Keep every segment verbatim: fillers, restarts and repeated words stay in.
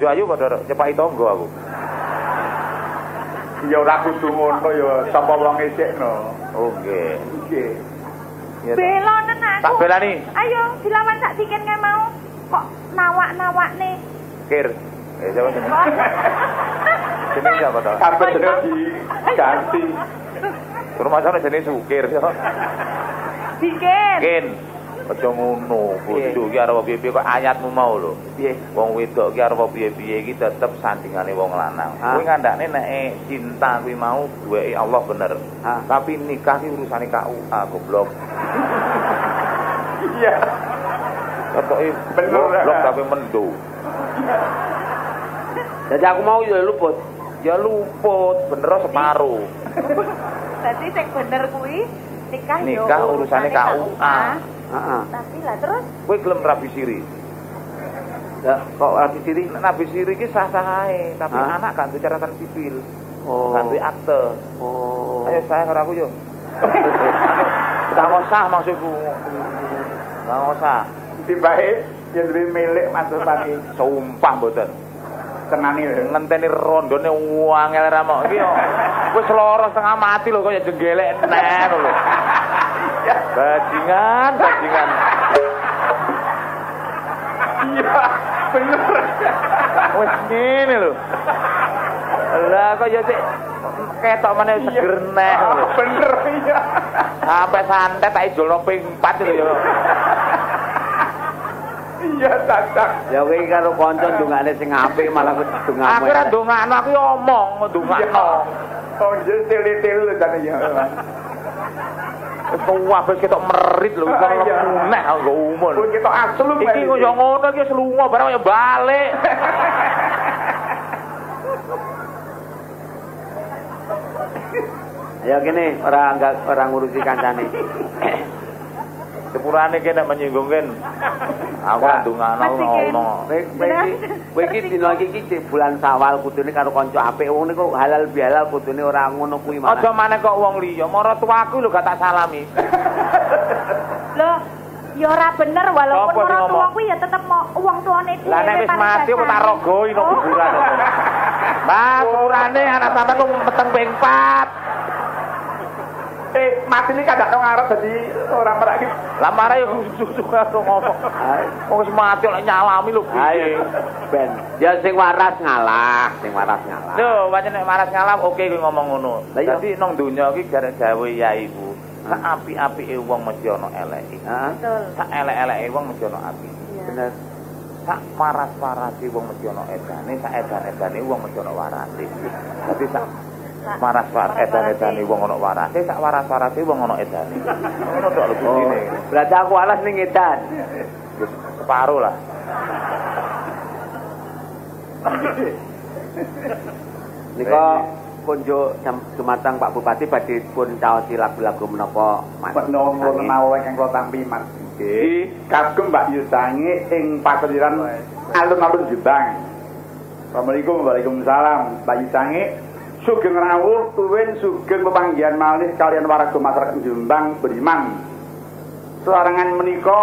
ayu padha cepaki tangga aku. Ya ora kudu ngono ya, sapa wong esikno. Oh nggih. Nggih. Belonen aku. Tak belani. Ayo dilawan sak dikin kae mau. Kok nawak-nawakne. Kir. Eh jawab ini. Jeneng siapa to? Kabeh jeneng diganti. Rumah sana jenenge Sukir yo. Dikin. Kin. Aja ngono, bojo ki arep piye-piye kok ayatmu mau lho. Piye? Wong wedok ki arep piye-piye iki tetep sandingane wong lanang. Kuwi ngandakne nek cinta kuwi mau duweke Allah bener. Tapi nikah ki urusane K U A goblok. Iya. Ketoke bener goblok tapi mendo. Jadi aku mau ya luput. Ya luput, bener separuh. Dadi sing bener kuwi nikah yo. Nikah urusane K U A. Heeh. Tapi lah terus Kowe gelem rabi siri. Ya, kok rabi siri? Rabi siri ki sah-sah ae, tapi ha? Anak kan catatan sipil. Oh. Ganti akte. Oh. Ayo sayang karo aku yo. Enggak usah maksudku. Enggak usah. Tibae yen duwe milik mantepane. Sumpah mboten. Tenane ngenteni rondone wangel ra mok iki yo. Wis lara setengah mati lho kaya jenggelek nen lho. Bajingan, bajingan. Iya, bener. Wis ngene lho. Lah kok ya sik ketok meneh seger neh lho. Bener iya. Sampai santet tak ijolno ping empat lho ya. Iya, tak. Ya kowe karo kanca ndongane sing apik malah kowe ndongamu. Aku ora ndongakno, aku yo omong ndongakno. Oh, jadi tele-tele jane ya. Wis tuwa wis ketok merit lho, kok lemune aku umur. Kowe ketok aslu iki koyo ngono iki wis lunga barang ya balik. Ya kene ora enggak ora ngurusi kancane. Sepurane kene menyinggungken. Aku ndongakno ono. Kowe iki dina iki iki bulan Sawal kudune karo kanca apik wong niku halal bihalal kudune ora ngono kuwi malah. Aja maneh kok wong liya, mara tuaku lho gak tak salami. Loh, ya ora bener walaupun ora tuwa kuwi ya tetep mau wong tuane dhewe. Lah nek wis mati kok tak rogoi nang kuburan. Mas, sepurane anak sampean kok meteng ping empat. Eh, mati ini kadang dong ngarep jadi orang merak gitu. Lah marah ya susu karo ngomong. Wong wis mati lek nyalami lho piye. Ben, ya sing waras ngalah, sing waras ngalah. Lho, pancen nek waras ngalah oke kuwi ngomong ngono. Dadi nang donya iki garek gawe yai ibu. Sak apik-apike wong mesti ana eleke. Heeh. Betul. Sak elek-eleke wong mesti ana apik. Bener. Sak waras-warase wong mesti ana edane, sak edan-edane wong mesti ana warase. Dadi sak waras-waras edan-edane wong ana warase, sak waras-warase wong ana edane. Ngono tok lho kudine. Berarti aku alas ning edan. Wis separo lah. Nika kunjuk Jumateng Pak Bupati badhe pun caosi lagu-lagu menapa Mas. Menawa menawa ingkang kula tampi Mas. Nggih, kagem Mbak Yusangi ing pakeliran alun-alun Jombang. Assalamualaikum, waalaikumsalam. Mbak Yusangi sugeng rawuh tuwin sugeng pepanggihan malih kalian warga masyarakat Jombang beriman. Selarangan menika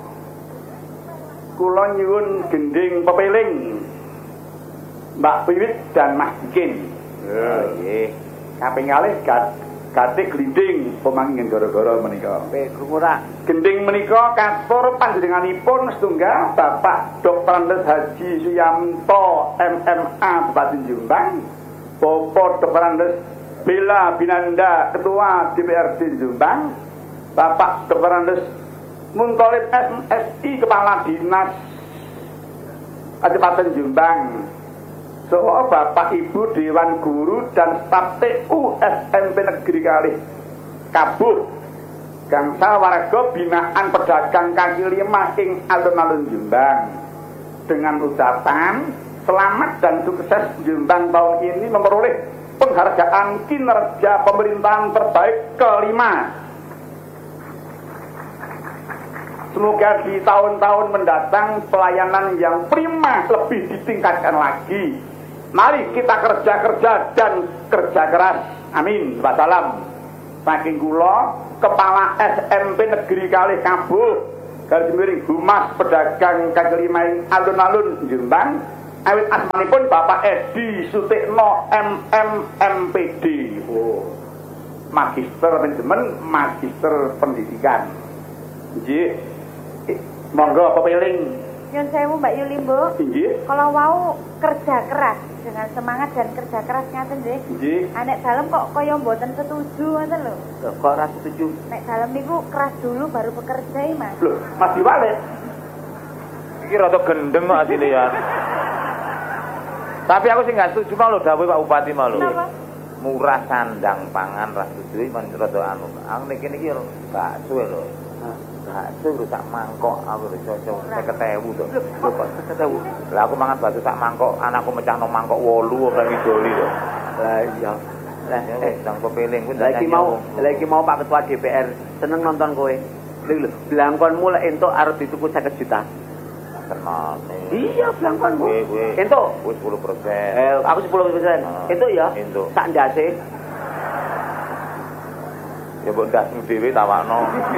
kula nyuwun gending pepeling Mbak Piwit dan Mas Dikin. Nggih. Kaping kalih gatik glinding pemanggihan gara-gara menika. Krungu ora? Gending menika katur panjenenganipun setunggal Bapak Doktor Andes Haji Suyanto M M A Bupati Jombang, Bapak Doktor Andes Bella Binanda Ketua D P R D Jombang, Bapak Doktor Andes Muntolib M Si Kepala Dinas Kabupaten Jombang, soal Bapak Ibu Dewan Guru dan staf T U S M P Negeri Kalih Kabuh gangsal warga binaan pedagang kaki lima ing alun-alun Jombang dengan ucapan selamat dan sukses Jombang tahun ini memperoleh penghargaan kinerja pemerintahan terbaik kelima. Semoga di tahun-tahun mendatang pelayanan yang prima lebih ditingkatkan lagi. Mari kita kerja-kerja dan kerja keras. Amin. Wassalam. Saking kula Kepala S M P Negeri Kalih Kabuh garis miring Humas Pedagang kaki lima alun-alun Jombang awit asmanipun Bapak Edi Sutikno M M M P D. Oh. Magister manajemen, magister pendidikan. Nggih. Monggo pepeling. Nyun sewu Mbak Yuli, Mbok. Nggih. Kalau mau kerja keras dengan semangat dan kerja keras ngaten nggih. Nggih. Nek dalem kok kaya mboten setuju ngoten lho. Kok ora setuju? Nek dalem niku keras dulu baru bekerja, Mas. Loh, Mas Diwale. Iki rada gendeng kok asine ya. Tapi aku sih nggak setuju mau lho dawuh Pak Bupati mau lho. Kenapa? Murah sandang pangan ra setuju men rada anu. Aku niki niki bakso lho. Bakso rusak mangkok aku wis cocok seket ewu to. Lho kok seket ewu? Lah aku mangan bakso sak mangkok, anakku mecahno mangkok wolu ora ngidoli to. Lah iya. Lah eh nang pepeling ku lagi mau lagi mau Pak Ketua D P R seneng nonton kowe. Lho blangkonmu lek entuk arep dituku seket juta. Tenane. Iya blangkonmu. Kowe kowe. Entuk wis sepuluh persen. Eh aku sepuluh persen. Entuk ya? Entuk. Sak ndase. Ya mbok ndasmu dhewe tawakno.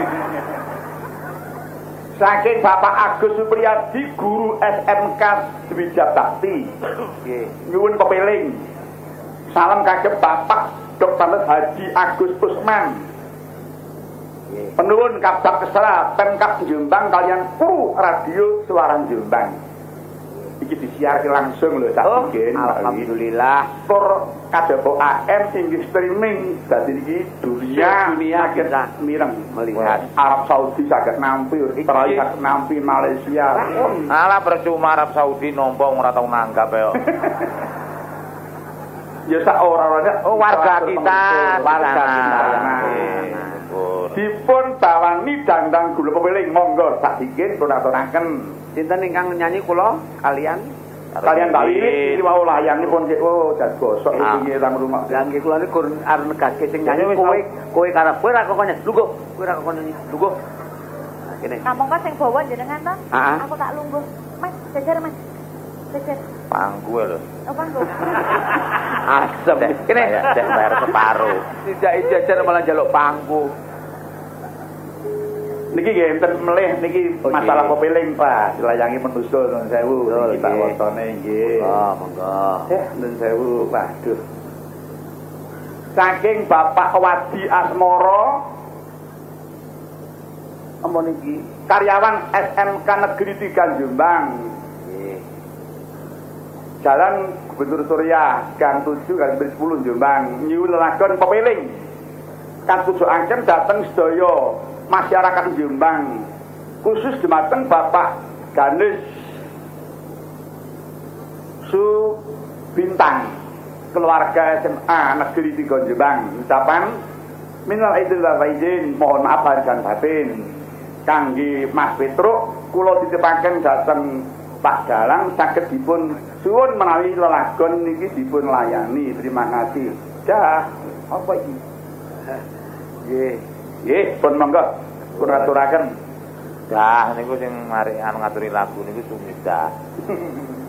Saking Bapak Agus Supriyadi guru S M K Dwija Bakti. Nggih. Nyuwun pepeling. Salam kagem Bapak Doktor Haji Agus Usman. Nggih. Penuwun Kabak Kesra Pemkab Jombang kalian Kru Radio Suara Jombang. Iki disiarke langsung lho sak Oh, bikin. alhamdulillah. Tur kadhepo A M inggih streaming dadi iki dunia Dunia saged kita mireng melihat. Arab Saudi saged nampi, Australia saged nampi, Malaysia. Alah percuma Arab Saudi nampa ora tau nanggap ya. Ya sak ora-orane Oh warga kita, warga kita. Dipun bawani dandang gula peweling monggo sak dikin pun aturaken. Sinten ingkang nyanyi kula kalian Kalian Mbak Wiwit iki wau layangipun sik oh jas gosok iki nang rumah. Lah nggih kula niku arep negaske sing nyanyi kowe kowe karo kowe ra kok nyanyi. Lungguh, kowe ra kok nyanyi. Lungguh. Nah kene. Kampung kok sing bawa jenengan to? Heeh. Aku tak lungguh. Mas, jejer Mas. Jejer. Pangku lho. Apa nggo? Asem. Kene cek bayar separuh. Tidak jajar malah njaluk pangku. Niki nggih enten melih niki Oh, masalah nggih. pepeling Pak, dilayangi menuso nun sewu Betul, niki Pak nggih. wotone nggih. Oh, monggo. Eh nun sewu, waduh. Saking Bapak Wadi Asmoro apa niki karyawan S M K Negeri tiga Jombang. Nggih. Jalan Gubernur Surya Gang tujuh garis sepuluh Jombang nyuwun lelagon pepeling kang tujuaken dhateng sedaya masyarakat Jombang khusus dhumateng Bapak Ganes Su Bintang keluarga S M A Negeri tiga Jombang ucapan minal aidin wal faizin mohon maaf lahir dan batin kangge Mas Petruk kula titipaken dhateng Pak Dalang saged dipun suwun menawi lelagon niki dipun layani. Terima kasih. Dah, apa iki? Nggih. Nggih, pun monggo. Pun aturaken. Dah niku sing mari anu ngaturi lagu niku Sumida.